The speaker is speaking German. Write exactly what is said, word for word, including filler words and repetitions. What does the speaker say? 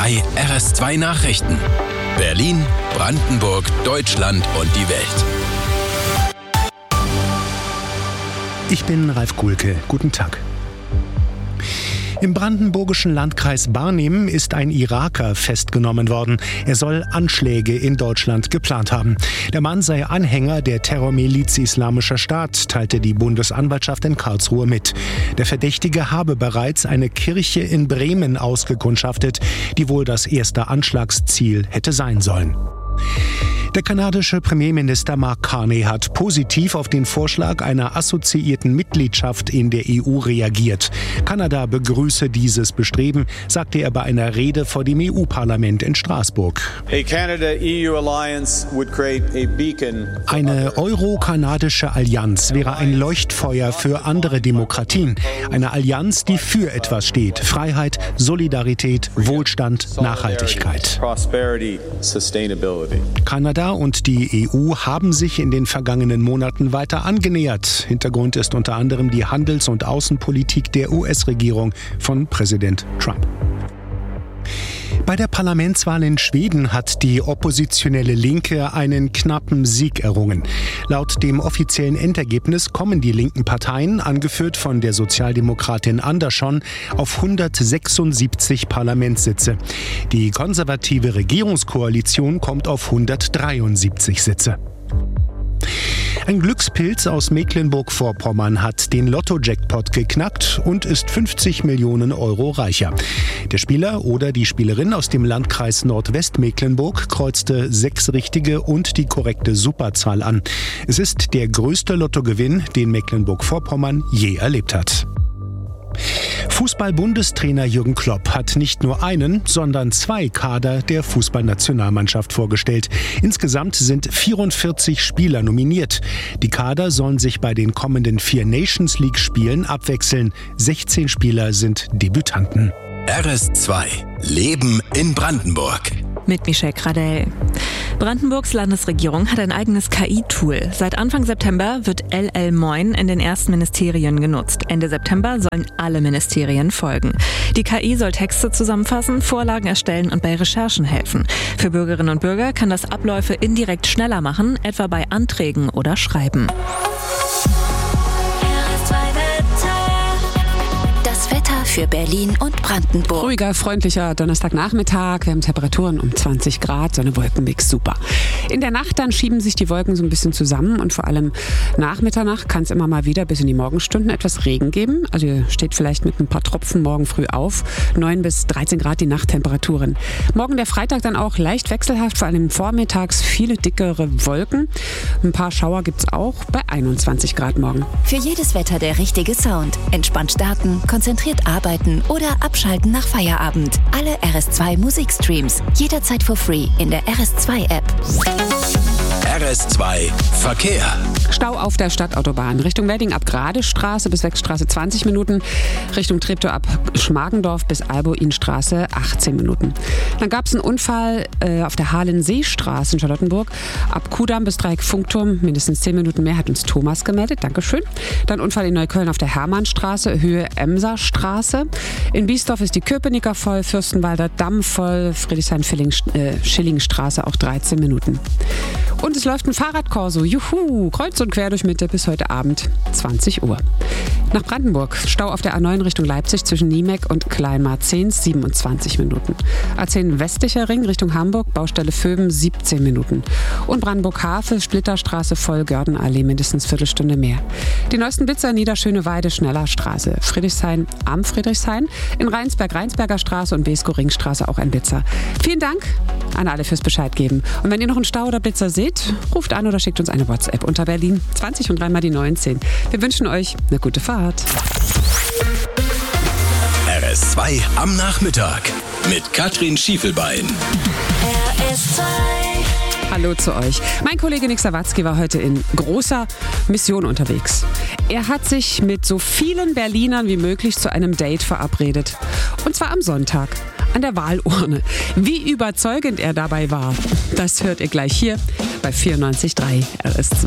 drei R S zwei Nachrichten. Berlin, Brandenburg, Deutschland und die Welt. Ich bin Ralf Gulke. Guten Tag. Im brandenburgischen Landkreis Barnim ist ein Iraker festgenommen worden. Er soll Anschläge in Deutschland geplant haben. Der Mann sei Anhänger der Terrormiliz Islamischer Staat, teilte die Bundesanwaltschaft in Karlsruhe mit. Der Verdächtige habe bereits eine Kirche in Bremen ausgekundschaftet, die wohl das erste Anschlagsziel hätte sein sollen. Der kanadische Premierminister Mark Carney hat positiv auf den Vorschlag einer assoziierten Mitgliedschaft in der E U reagiert. Kanada begrüße dieses Bestreben, sagte er bei einer Rede vor dem E U-Parlament in Straßburg. Eine euro-kanadische Allianz wäre ein Leuchtfeuer für andere Demokratien. Eine Allianz, die für etwas steht. Freiheit, Solidarität, Wohlstand, Nachhaltigkeit. Kanada und die E U haben sich in den vergangenen Monaten weiter angenähert. Hintergrund ist unter anderem die Handels- und Außenpolitik der U S-Regierung von Präsident Trump. Bei der Parlamentswahl in Schweden hat die oppositionelle Linke einen knappen Sieg errungen. Laut dem offiziellen Endergebnis kommen die linken Parteien, angeführt von der Sozialdemokratin Andersson, auf hundertsechsundsiebzig Parlamentssitze. Die konservative Regierungskoalition kommt auf hundertdreiundsiebzig Sitze. Ein Glückspilz aus Mecklenburg-Vorpommern hat den Lotto-Jackpot geknackt und ist fünfzig Millionen Euro reicher. Der Spieler oder die Spielerin aus dem Landkreis Nordwestmecklenburg kreuzte sechs richtige und die korrekte Superzahl an. Es ist der größte Lottogewinn, den Mecklenburg-Vorpommern je erlebt hat. Fußball-Bundestrainer Jürgen Klopp hat nicht nur einen, sondern zwei Kader der Fußballnationalmannschaft vorgestellt. Insgesamt sind vierundvierzig Spieler nominiert. Die Kader sollen sich bei den kommenden vier Nations League-Spielen abwechseln. sechzehn Spieler sind Debütanten. R S zwei. Leben in Brandenburg. Mit Michelle Gradell. Brandenburgs Landesregierung hat ein eigenes K I-Tool. Seit Anfang September wird L L Moin in den ersten Ministerien genutzt. Ende September sollen alle Ministerien folgen. Die K I soll Texte zusammenfassen, Vorlagen erstellen und bei Recherchen helfen. Für Bürgerinnen und Bürger kann das Abläufe indirekt schneller machen, etwa bei Anträgen oder Schreiben. Für Berlin und Brandenburg. Ruhiger, freundlicher Donnerstagnachmittag. Wir haben Temperaturen um zwanzig Grad, so eine Wolkenmix, super. In der Nacht dann schieben sich die Wolken so ein bisschen zusammen und vor allem nach Mitternacht kann es immer mal wieder bis in die Morgenstunden etwas Regen geben. Also ihr steht vielleicht mit ein paar Tropfen morgen früh auf. neun bis dreizehn Grad die Nachttemperaturen. Morgen der Freitag dann auch leicht wechselhaft, vor allem vormittags viele dickere Wolken. Ein paar Schauer gibt es auch bei einundzwanzig Grad morgen. Für jedes Wetter der richtige Sound. Entspannt starten, konzentriert arbeiten oder abschalten nach Feierabend. Alle R S zwei Musikstreams. Jederzeit for free in der R S zwei App. R S zwei Verkehr. Stau auf der Stadtautobahn. Richtung Wedding ab Gradestraße bis Wegstraße zwanzig Minuten. Richtung Treptow ab Schmargendorf bis Albuinstraße achtzehn Minuten. Dann gab es einen Unfall äh, auf der Halenseestraße in Charlottenburg. Ab Kudamm bis Dreieck Funkturm mindestens zehn Minuten mehr, hat uns Thomas gemeldet. Dankeschön. Dann Unfall in Neukölln auf der Hermannstraße, Höhe Emserstraße. In Biesdorf ist die Köpenicker voll, Fürstenwalder Damm voll, Friedrichshain-Schillingstraße auch dreizehn Minuten. Und es läuft ein Fahrradkorso. Juhu! Kreuz und quer durch Mitte bis heute Abend zwanzig Uhr. Nach Brandenburg. Stau auf der A neun Richtung Leipzig zwischen Niemeck und Kleinmarzehns siebenundzwanzig Minuten. A zehn westlicher Ring Richtung Hamburg, Baustelle Vöben siebzehn Minuten. Und Brandenburg-Havel, Splitterstraße voll, Gördenallee mindestens Viertelstunde mehr. Die neuesten Blitzer Niederschöneweide, Schnellerstraße. Friedrichshain am Friedrichshain. In Rheinsberg, Rheinsberger Straße und Besko-Ringstraße auch ein Blitzer. Vielen Dank an alle fürs Bescheid geben. Und wenn ihr noch einen Stau oder Blitzer seht, ruft an oder schickt uns eine WhatsApp unter Berlin zwanzig und dreimal die neunzehn. Wir wünschen euch eine gute Fahrt. R S zwei am Nachmittag mit Katrin Schiefelbein. R S zwei. Hallo zu euch. Mein Kollege Nick Sawatzki war heute in großer Mission unterwegs. Er hat sich mit so vielen Berlinern wie möglich zu einem Date verabredet. Und zwar am Sonntag an der Wahlurne. Wie überzeugend er dabei war, das hört ihr gleich hier bei vierundneunzig Komma drei R S zwei.